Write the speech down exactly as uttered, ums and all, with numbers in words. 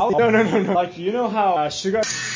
how? No, no, no, no. Like, you know how uh, sugar...